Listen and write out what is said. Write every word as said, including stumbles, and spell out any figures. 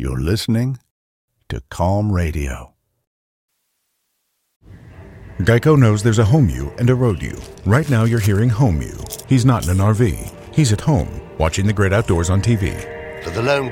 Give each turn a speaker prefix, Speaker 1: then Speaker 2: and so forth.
Speaker 1: You're listening to Calm Radio.
Speaker 2: Geico knows there's a home you and a road you. Right now you're hearing home you. He's not in an R V. He's at home, watching the great outdoors on T V.
Speaker 3: For the lone